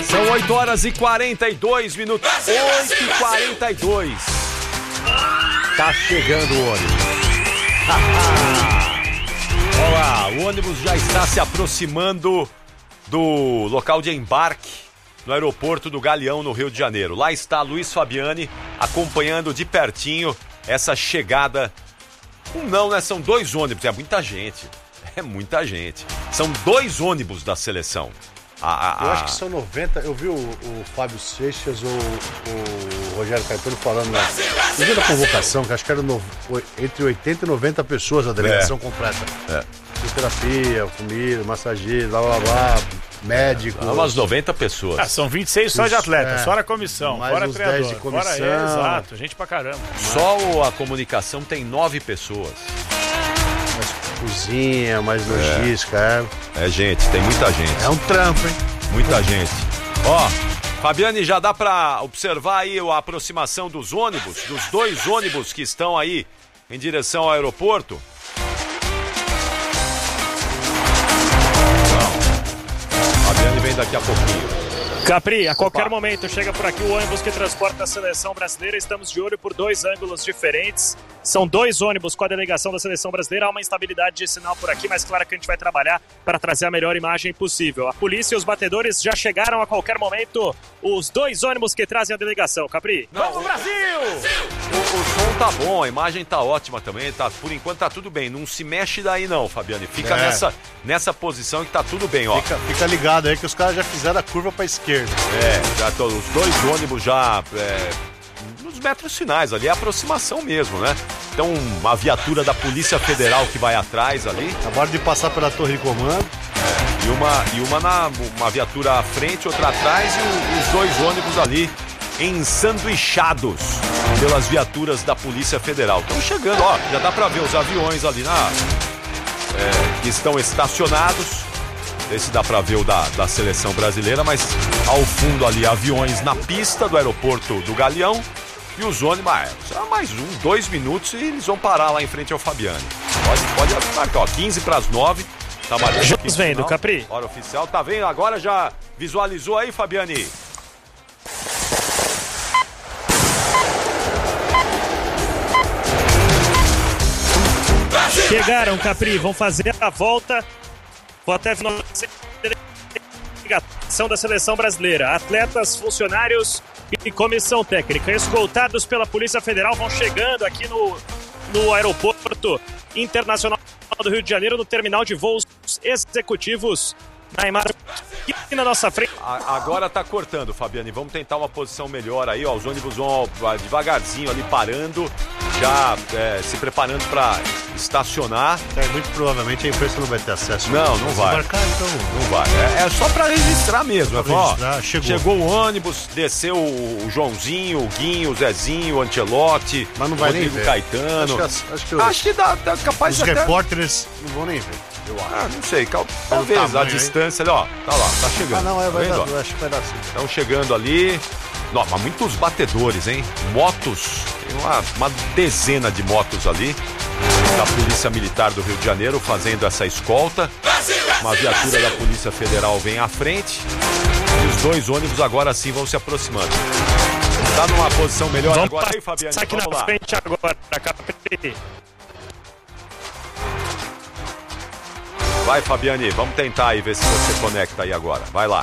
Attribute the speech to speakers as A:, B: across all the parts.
A: São 8 horas e 42 minutos. 8h42. Tá chegando o ônibus. Olha lá, o ônibus já está se aproximando do local de embarque no aeroporto do Galeão, no Rio de Janeiro. Lá está Luiz Fabiani acompanhando de pertinho essa chegada. Não, né? São 2 ônibus, é muita gente. É muita gente. São 2 ônibus da seleção.
B: Eu acho que são 90. Eu vi o Fábio Seixas ou o Rogério Caetano falando no dia da convocação, que acho que era entre 80 e 90 pessoas a delegação completa. Fisioterapia, comida, massageiro, blá blá blá, médico.
A: Umas 90 pessoas.
C: São 26 só de atleta, fora a comissão,
B: mais
C: fora
B: uns
C: treinador.
B: 10 de comissão.
C: Exato, gente pra caramba.
A: Só a comunicação tem 9 pessoas.
B: Cozinha, mais logística,
A: É gente, tem muita gente.
B: É um trampo, hein?
A: Muita gente. Ó, Fabiane, já dá pra observar aí a aproximação dos ônibus, dos 2 ônibus que estão aí em direção ao aeroporto? Não. Fabiane vem daqui a pouquinho.
C: Capri, a qualquer momento chega por aqui o ônibus que transporta a seleção brasileira. Estamos de olho por 2 ângulos diferentes. São 2 ônibus com a delegação da seleção brasileira. Há uma instabilidade de sinal por aqui, mas claro que a gente vai trabalhar para trazer a melhor imagem possível. A polícia e os batedores já chegaram a qualquer momento. Os 2 ônibus que trazem a delegação. Capri, vamos Brasil!
A: O som tá bom, a imagem tá ótima também. Tá, por enquanto tá tudo bem. Não se mexe daí não, Fabiane. Fica nessa posição que tá tudo bem, ó.
B: Fica ligado aí que os caras já fizeram a curva pra esquerda.
A: Já os 2 ônibus já nos metros finais ali, é aproximação mesmo, né? Então, uma viatura da Polícia Federal que vai atrás ali.
B: Acabaram de passar pela torre de comando.
A: Uma viatura à frente, outra atrás e os 2 ônibus ali ensanduichados pelas viaturas da Polícia Federal. Estão chegando, ó, já dá pra ver os aviões ali que estão estacionados. Esse dá pra ver o da seleção brasileira, mas ao fundo ali, aviões na pista do aeroporto do Galeão e os ônibus, mais 2 minutos e eles vão parar lá em frente ao Fabiani. Pode marcar, ó, 15:09, tá marcando.
C: Estamos vendo, Capri.
A: Hora oficial, tá vendo? Agora já visualizou aí, Fabiani?
C: Chegaram, Capri, vão fazer a volta. Vou até ver a delegação da seleção brasileira. Atletas, funcionários e comissão técnica, escoltados pela Polícia Federal, vão chegando aqui no aeroporto internacional do Rio de Janeiro, no terminal de voos executivos. Na imagem aqui na nossa frente.
A: Agora tá cortando, Fabiane. Vamos tentar uma posição melhor aí, ó. Os ônibus vão devagarzinho ali parando, já se preparando para estacionar.
B: Muito provavelmente a imprensa não vai ter acesso.
A: Não vai.
B: Embarcar, então.
A: Não vai. É só para registrar mesmo.
B: Chegou
A: o ônibus, desceu o Joãozinho, o Guinho, o Zezinho, o Ancelotti,
B: mas não vai
A: Rodrigo
B: nem ver.
A: Caetano.
B: Acho que
A: dá capaz
B: os repórteres não vão nem ver.
A: Não sei, talvez a distância ali, ó, tá lá, tá chegando.
B: Acho que vai dar sim.
A: Estão chegando ali, mas muitos batedores, hein? Motos, tem uma dezena de motos ali, da Polícia Militar do Rio de Janeiro fazendo essa escolta. Uma viatura da Polícia Federal vem à frente e os 2 ônibus agora sim vão se aproximando. Tá numa posição melhor agora aí, Fabiane?
C: Aqui na frente agora, Capri.
A: Vai, Fabiane, vamos tentar aí ver se você conecta aí agora. Vai lá.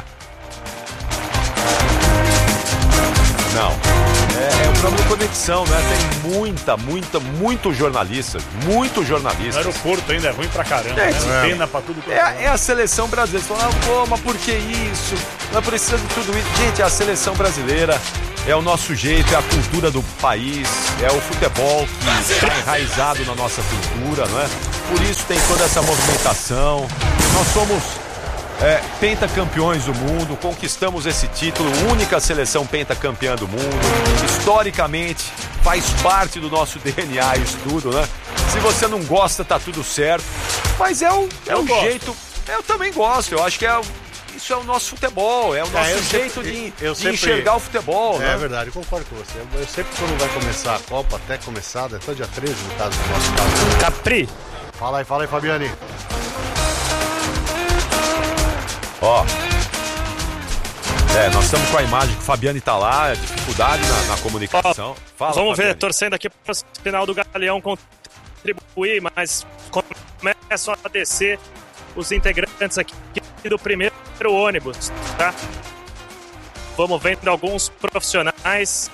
A: Não. É um problema de conexão, né? Tem muitos jornalistas. O
C: aeroporto ainda é ruim pra caramba, né? Pena pra tudo.
A: É a seleção brasileira. Você fala, mas por que isso? Não precisa de tudo isso. Gente, a seleção brasileira é o nosso jeito, é a cultura do país, é o futebol que está enraizado na nossa cultura, não é? Por isso tem toda essa movimentação. Nós somos pentacampeões do mundo, conquistamos esse título, única seleção pentacampeã do mundo. Historicamente, faz parte do nosso DNA isso tudo, né? Se você não gosta, tá tudo certo. Mas é o jeito. Eu também gosto, eu acho que isso é o nosso futebol, é o nosso jeito de enxergar o futebol, né?
B: É verdade, eu concordo com você. Eu sempre, quando vai começar a Copa, até começada, até dia 13 no caso do nosso caso.
C: Capri!
B: Fala aí, Fabiani.
A: Ó. Nós estamos com a imagem que o Fabiane tá lá, dificuldade na comunicação.
C: Fala, vamos ver, torcendo aqui para o final do Galeão contribuir, mas começam a descer os integrantes aqui do primeiro ônibus, tá? Vamos vendo alguns profissionais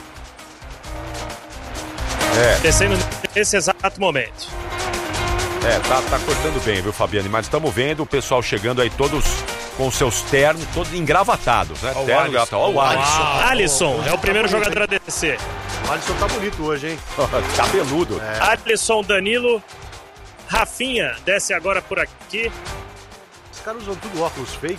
C: descendo nesse exato momento.
A: Tá cortando bem, viu, Fabiane? Mas estamos vendo o pessoal chegando aí todos com seus ternos, todos engravatados, né? Terno, gravata. Ó, o Alisson.
C: Alisson é o primeiro jogador a descer.
B: O Alisson tá bonito hoje, hein?
A: Cabeludo.
C: Alisson, Danilo, Rafinha desce agora por aqui.
B: Os caras usam tudo óculos fake.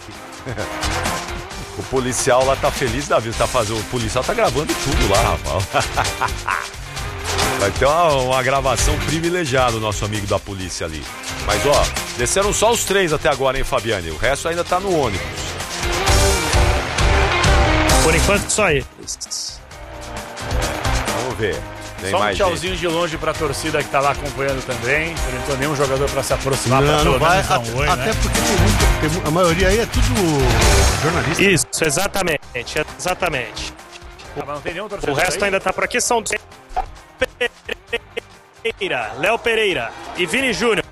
A: O policial lá tá feliz da vida, o policial tá gravando tudo lá, rapaz. Vai ter uma gravação privilegiada, o nosso amigo da polícia ali. Mas, desceram só os 3 até agora, hein, Fabiane? O resto ainda tá no ônibus.
C: Por enquanto, só eles.
A: Vamos ver. Tem
D: só
A: mais
D: um tchauzinho de longe pra torcida que tá lá acompanhando também. Não entrou nenhum jogador pra se aproximar.
B: Não vai, até porque a maioria aí é tudo jornalista.
C: Isso, exatamente.
D: Não tem nenhum torcedor.
C: O resto
D: aí?
C: ainda tá por aqui, são Pereira, Léo Pereira e Vini Júnior.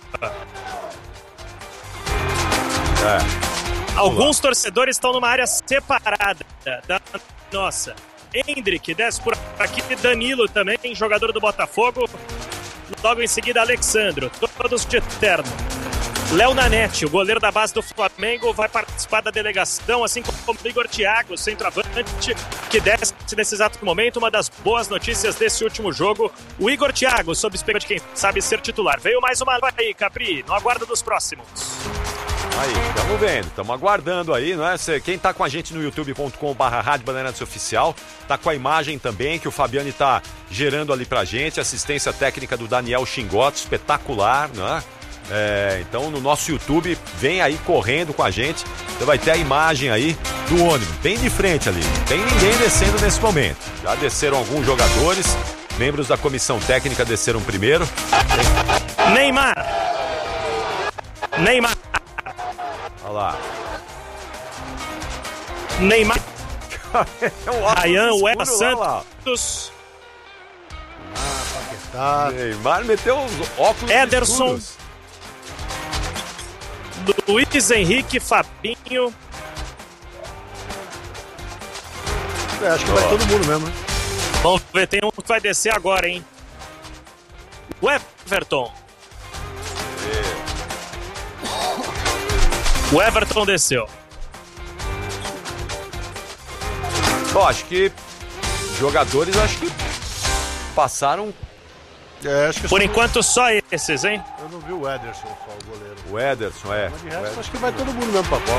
C: Alguns torcedores estão numa área separada da nossa. Hendrick desce por aqui, Danilo também, jogador do Botafogo. Logo em seguida, Alexandro, todos de terno. Léo Nanete, o goleiro da base do Flamengo, vai participar da delegação, assim como Igor Thiago, centroavante, que desce nesse exato momento. Uma das boas notícias desse último jogo, o Igor Thiago, sob espera de quem sabe ser titular. Veio mais uma aí, Capri, no aguardo dos próximos.
A: Aí, estamos vendo, estamos aguardando aí, não é? Quem tá com a gente no youtube.com/Rádio Bandeirantes Oficial, tá com a imagem também que o Fabiane tá gerando ali pra gente, assistência técnica do Daniel Xingotti, espetacular, não é? Então no nosso YouTube, vem aí correndo com a gente, você vai ter a imagem aí do ônibus, bem de frente ali, não tem ninguém descendo nesse momento, já desceram alguns jogadores, membros da comissão técnica desceram primeiro.
C: Neymar,
A: olha lá.
C: Neymar, Ryan,
A: Ué
C: Santos,
A: Neymar meteu os óculos
C: Ederson,
A: escuros.
C: Luiz Henrique, Fabinho.
B: Acho que vai todo mundo mesmo, né?
C: Vamos ver, tem um que vai descer agora, hein? O Everton. O Everton desceu.
A: Bom, acho que jogadores passaram.
B: Acho que
C: por enquanto só esses, hein?
B: Eu não vi o Ederson, só o goleiro.
A: O Ederson,
B: Mas de resto, acho que vai todo mundo mesmo pra Copa.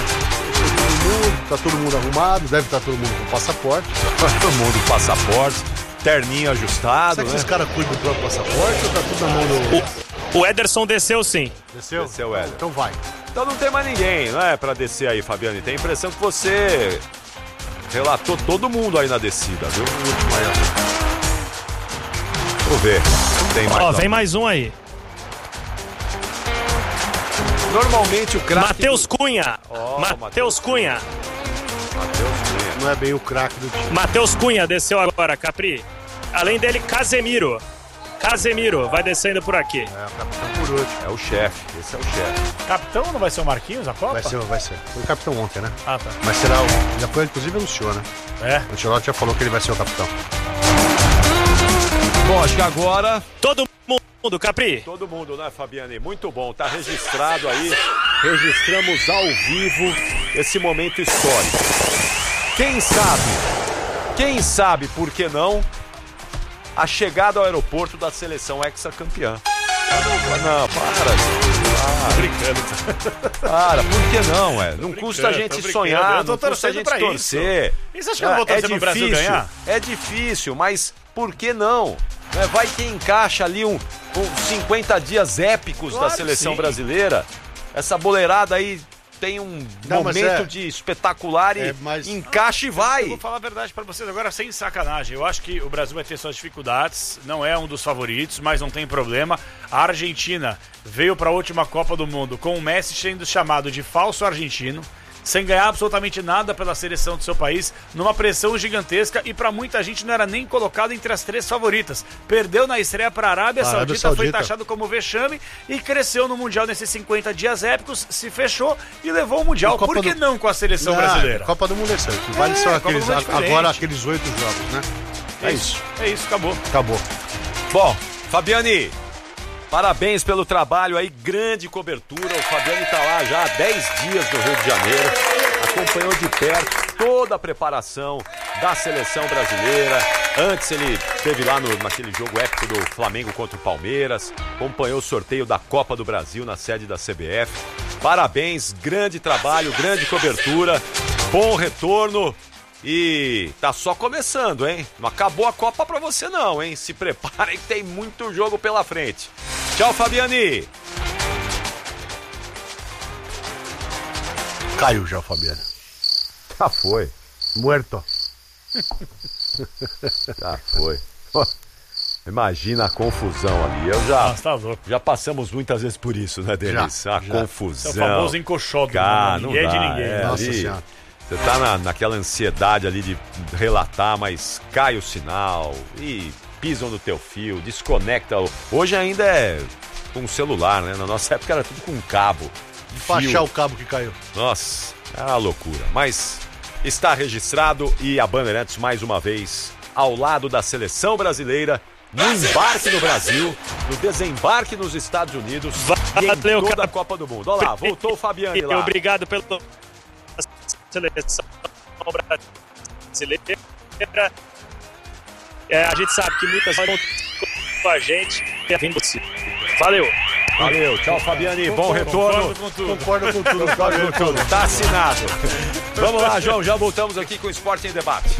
A: É.
B: Tá todo mundo arrumado, deve estar todo mundo com passaporte.
A: Todo mundo com passaporte, terninho ajustado.
B: Será que
A: né?
B: esses caras cuidam do próprio passaporte ou tá tudo na mão do...
C: O Ederson desceu sim.
B: Desceu?
A: Desceu o Ederson.
B: Então vai.
A: Então não tem mais ninguém, não é? Pra descer aí, Fabiane. Tem a impressão que você relatou todo mundo aí na descida, viu? Vamos ver. Tem mais.
C: Vem mais um aí.
A: Normalmente o craque.
C: Matheus Cunha. Matheus Cunha.
B: Não é bem o craque do time.
C: Matheus Cunha desceu agora, Capri. Além dele, Casemiro. Casemiro vai descendo por aqui.
B: É, o capitão por último.
A: É o chefe. Esse é o chefe.
D: Capitão não vai ser o Marquinhos na Copa?
B: Vai ser. Foi o capitão ontem, né?
D: Ah, tá.
B: Mas será o... Já foi, inclusive, anunciou, né? O Ancelotti já falou que ele vai ser o capitão.
A: Bom, acho que agora...
C: Todo mundo, Capri.
A: Todo mundo, né, Fabiane? Muito bom. Tá registrado aí. Registramos ao vivo esse momento histórico. Quem sabe, por que não, a chegada ao aeroporto da seleção hexacampeã. Não, para.
D: Brincando.
A: Para, por que não, Não custa a gente sonhar, não custa a gente torcer.
D: E você acha que eu vou torcer pro Brasil ganhar?
A: É difícil, mas por que não? Vai que encaixa ali uns 50 dias épicos da seleção brasileira. Essa boleirada aí tem um momento de espetacular e encaixa e vai.
D: Eu vou falar a verdade pra vocês agora, sem sacanagem. Eu acho que o Brasil vai ter suas dificuldades, não é um dos favoritos, mas não tem problema. A Argentina veio pra última Copa do Mundo com o Messi sendo chamado de falso argentino, sem ganhar absolutamente nada pela seleção do seu país, numa pressão gigantesca, e para muita gente não era nem colocado entre as 3 favoritas. Perdeu na estreia para a Arábia Saudita, foi taxado como vexame e cresceu no Mundial nesses 50 dias épicos, se fechou e levou o Mundial. Por que não com a seleção brasileira?
B: Copa do Mundo é isso. Vale só agora aqueles 8 jogos, né?
D: É isso, acabou.
A: Bom, Fabiane, parabéns pelo trabalho aí, grande cobertura. O Fabiane tá lá já há 10 dias no Rio de Janeiro, acompanhou de perto toda a preparação da seleção brasileira. Antes ele esteve lá naquele jogo épico do Flamengo contra o Palmeiras, acompanhou o sorteio da Copa do Brasil na sede da CBF. Parabéns, grande trabalho, grande cobertura, bom retorno. E tá só começando, hein? Não acabou a Copa pra você não, hein? Se preparem que tem muito jogo pela frente. Tchau, Fabiane.
B: Caiu já, Fabiane.
A: Já foi.
B: Muerto.
A: Já foi. Imagina a confusão ali. Já passamos muitas vezes por isso, né, Denis? A confusão.
D: É o famoso encoxodo,
A: ninguém é de ninguém.
B: Nossa Senhora.
A: Você tá naquela ansiedade ali de relatar, mas cai o sinal e pisam no teu fio, desconecta. Hoje ainda é com celular, né? Na nossa época era tudo com cabo.
B: Baixar o cabo que caiu.
A: Nossa, é uma loucura. Mas está registrado e a Bandeirantes mais uma vez ao lado da seleção brasileira, no embarque no Brasil, no desembarque nos Estados Unidos e em toda a Copa do Mundo. Olha lá, voltou o Fabiane lá.
C: Obrigado pelo seleção brasileira. A gente sabe que muitas vão com a gente. Valeu.
A: Tchau, Fabiane, bom retorno.
B: Concordo com tudo.
A: Tá assinado. Vamos lá, João, já voltamos aqui com o Esporte em Debate.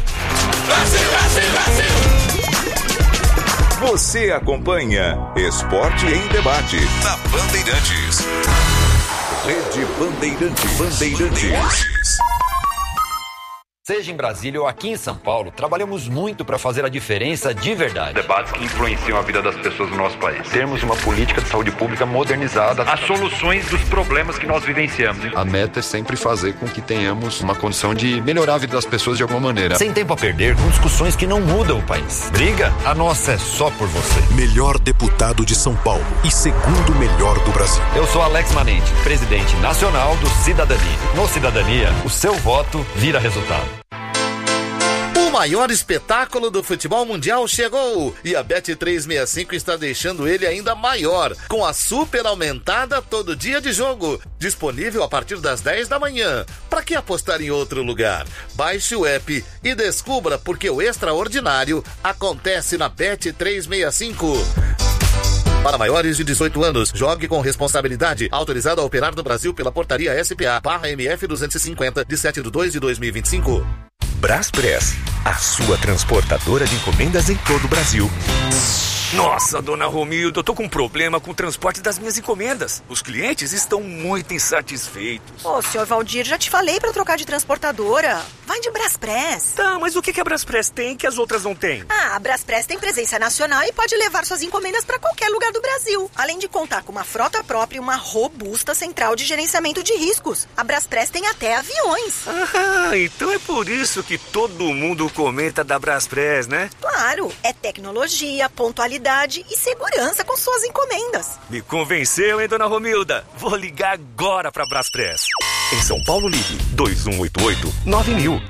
E: Você acompanha Esporte em Debate na Bandeirantes. Rede Bandeirantes.
F: Seja em Brasília ou aqui em São Paulo, trabalhamos muito para fazer a diferença de verdade.
G: Debates que influenciam a vida das pessoas no nosso país.
F: Termos uma política de saúde pública modernizada.
G: As soluções dos problemas que nós vivenciamos.
H: A meta é sempre fazer com que tenhamos uma condição de melhorar a vida das pessoas de alguma maneira.
F: Sem tempo a perder com discussões que não mudam o país. Briga? A nossa é só por você.
E: Melhor deputado de São Paulo e segundo melhor do Brasil.
F: Eu sou Alex Manente, presidente nacional do Cidadania. No Cidadania, o seu voto vira resultado.
I: O maior espetáculo do futebol mundial chegou e a Bet365 está deixando ele ainda maior, com a super aumentada todo dia de jogo, disponível a partir das 10 da manhã. Para que apostar em outro lugar? Baixe o app e descubra porque o extraordinário acontece na Bet365. Para maiores de 18 anos, jogue com responsabilidade. Autorizado a operar no Brasil pela portaria SPA/MF 250 de 7/2/2025.
E: Braspress, a sua transportadora de encomendas em todo o Brasil.
J: Nossa, dona Romilda, eu tô com um problema com o transporte das minhas encomendas. Os clientes estão muito insatisfeitos.
K: Ô, senhor Valdir, já te falei pra trocar de transportadora. Vai de Braspress.
J: Tá, mas o que a Braspress tem que as outras não têm?
K: A Braspress tem presença nacional e pode levar suas encomendas pra qualquer lugar do Brasil. Além de contar com uma frota própria e uma robusta central de gerenciamento de riscos. A Braspress tem até aviões.
J: Ah, então é por isso que todo mundo comenta da Braspress, né?
K: Claro, é tecnologia, pontualidade e segurança com suas encomendas.
J: Me convenceu, hein, dona Romilda? Vou ligar agora pra Braspress.
E: Em São Paulo, ligue 2188-9000.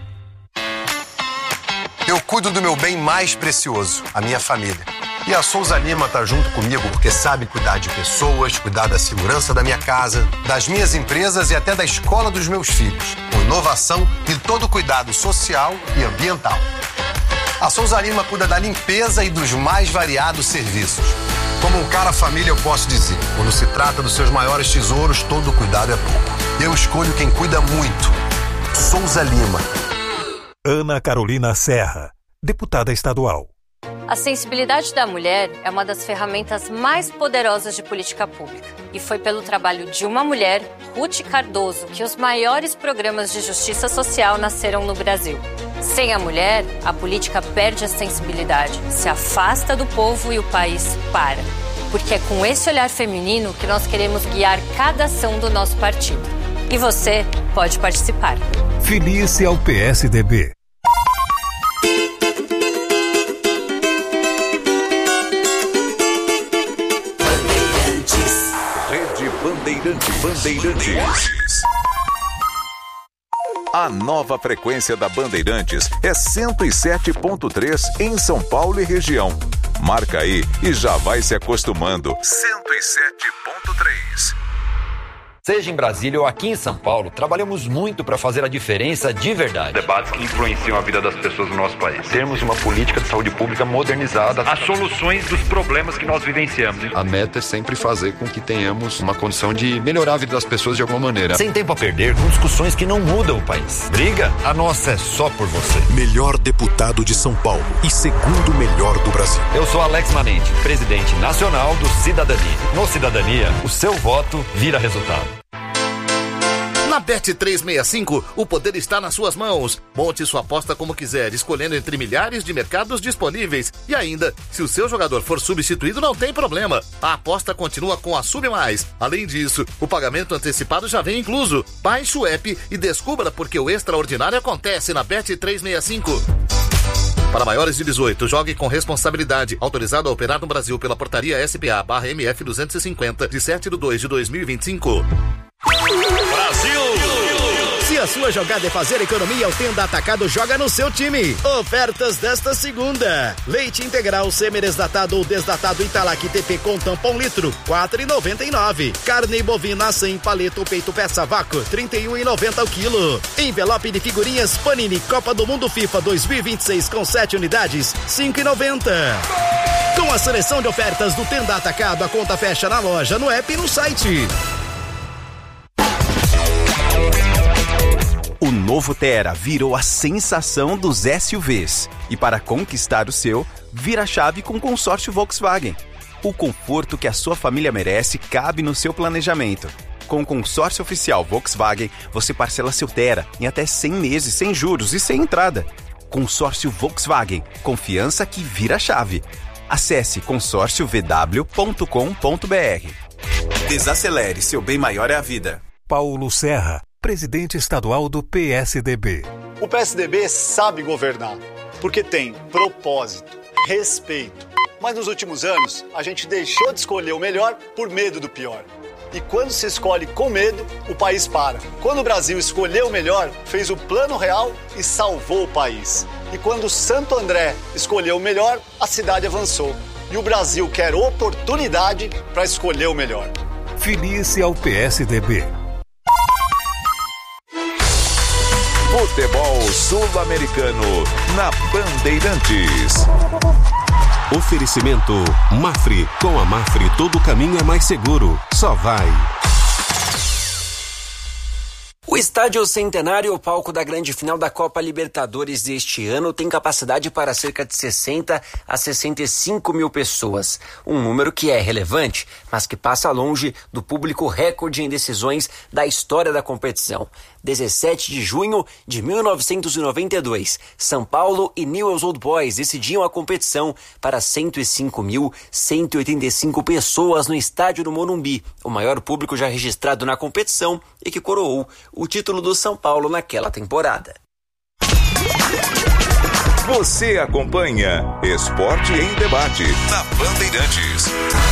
L: Eu cuido do meu bem mais precioso, a minha família. E a Souza Lima tá junto comigo porque sabe cuidar de pessoas, cuidar da segurança da minha casa, das minhas empresas e até da escola dos meus filhos, com inovação e todo cuidado social e ambiental. A Souza Lima cuida da limpeza e dos mais variados serviços. Como um cara família, eu posso dizer, quando se trata dos seus maiores tesouros, todo cuidado é pouco. Eu escolho quem cuida muito. Souza Lima.
E: Ana Carolina Serra, deputada estadual.
M: A sensibilidade da mulher é uma das ferramentas mais poderosas de política pública. E foi pelo trabalho de uma mulher, Ruth Cardoso, que os maiores programas de justiça social nasceram no Brasil. Sem a mulher, a política perde a sensibilidade, se afasta do povo e o país para. Porque é com esse olhar feminino que nós queremos guiar cada ação do nosso partido. E você pode participar.
E: Filie-se ao PSDB.
N: Rede Bandeirantes. A nova frequência da Bandeirantes é 107.3 em São Paulo e região. Marca aí e já vai se acostumando. 107.3.
F: Seja em Brasília ou aqui em São Paulo, trabalhamos muito para fazer a diferença de verdade.
G: Debates que influenciam a vida das pessoas no nosso país.
H: Termos uma política de saúde pública modernizada.
G: As soluções dos problemas que nós vivenciamos.
H: A meta é sempre fazer com que tenhamos uma condição de melhorar a vida das pessoas de alguma maneira.
F: Sem tempo a perder com discussões que não mudam o país. Briga? A nossa é só por você.
O: Melhor deputado de São Paulo e segundo melhor do Brasil.
F: Eu sou Alex Manente, presidente nacional do Cidadania. No Cidadania, o seu voto vira resultado.
I: Na Bet365, o poder está nas suas mãos. Monte sua aposta como quiser, escolhendo entre milhares de mercados disponíveis. E ainda, se o seu jogador for substituído, não tem problema. A aposta continua com a Sub Mais. Além disso, o pagamento antecipado já vem incluso. Baixe o app e descubra porque o extraordinário acontece na Bet365. Para maiores de 18, jogue com responsabilidade. Autorizado a operar no Brasil pela portaria SPA/MF 250, de 7/2/2025.
P: Brasil! Se a sua jogada é fazer economia, o Tenda Atacado joga no seu time. Ofertas desta segunda: leite integral semi-desnatado ou desnatado Italac TP com tampão litro, R$4,99. Carne bovina sem paleta ou peito peça vácuo, R$31,90 o quilo. Envelope de figurinhas Panini Copa do Mundo FIFA 2026 com 7 unidades, R$5,90. Com a seleção de ofertas do Tenda Atacado, a conta fecha na loja, no app e no site.
Q: O novo Tera virou a sensação dos SUVs. E para conquistar o seu, vira a chave com o consórcio Volkswagen. O conforto que a sua família merece cabe no seu planejamento. Com o consórcio oficial Volkswagen, você parcela seu Tera em até 100 meses, sem juros e sem entrada. Consórcio Volkswagen. Confiança que vira a chave. Acesse consórciovw.com.br. Desacelere, seu bem maior é a vida.
E: Paulo Serra, presidente estadual do PSDB.
R: O PSDB sabe governar, porque tem propósito, respeito. Mas nos últimos anos, a gente deixou de escolher o melhor por medo do pior. E quando se escolhe com medo, o país para. Quando o Brasil escolheu o melhor, fez o Plano Real e salvou o país. E quando Santo André escolheu o melhor, a cidade avançou. E o Brasil quer oportunidade para escolher o melhor.
E: Filie-se ao PSDB.
N: Futebol Sul-Americano na Bandeirantes.
O: Oferecimento Mafre. Com a Mafre todo caminho é mais seguro. Só vai.
S: O Estádio Centenário, o palco da grande final da Copa Libertadores deste ano, tem capacidade para cerca de 60 a 65 mil pessoas. Um número que é relevante, mas que passa longe do público recorde em decisões da história da competição. 17 de junho de 1992, São Paulo e Newell's Old Boys decidiam a competição para 105.185 pessoas no estádio do Morumbi, o maior público já registrado na competição e que coroou o título do São Paulo naquela temporada.
N: Você acompanha Esporte em Debate na Bandeirantes.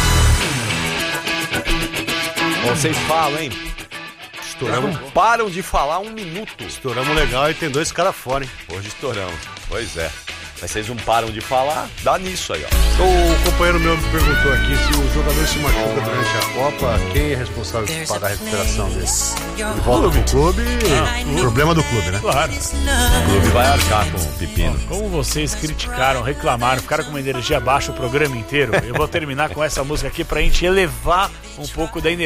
A: Vocês falam, hein? Estouramos. Não param de falar um minuto.
B: Estouramos legal e tem 2 caras fora, hein?
A: Hoje estouramos. Pois é. Mas vocês não param de falar, dá nisso aí, ó.
B: O companheiro meu me perguntou aqui se o jogador se machuca durante a Copa, quem é responsável por pagar a recuperação dele? Ele volta pro clube, problema do clube, né?
D: Claro.
A: O clube vai arcar com o pepino.
D: Como vocês criticaram, reclamaram, ficaram com uma energia baixa o programa inteiro, eu vou terminar com essa música aqui pra gente elevar um pouco da energia.